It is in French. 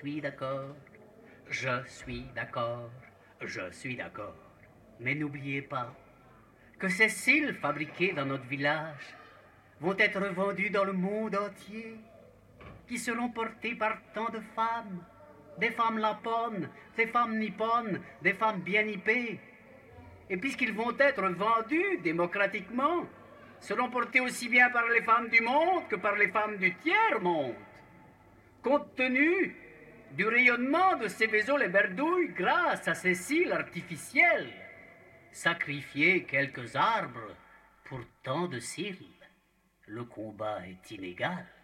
suis d'accord, je suis d'accord, je suis d'accord. Mais n'oubliez pas que ces cils fabriqués dans notre village vont être vendus dans le monde entier, qui seront portés par tant de femmes, des femmes laponnes, des femmes nippones, des femmes bien nippées. Et puisqu'ils vont être vendus démocratiquement, seront portés aussi bien par les femmes du monde que par les femmes du tiers-monde. Compte tenu du rayonnement de ces vaisseaux les berdouilles grâce à ces cils artificiels, sacrifier quelques arbres pour tant de cils, le combat est inégal.